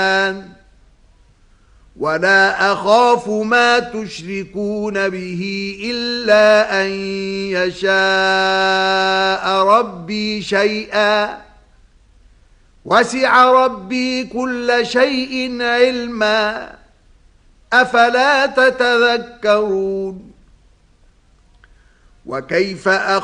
ولا أخاف ما تشركون به إلا أن يشاء ربي شيئا وسع ربي كل شيء علما أفلا تتذكرون وكيف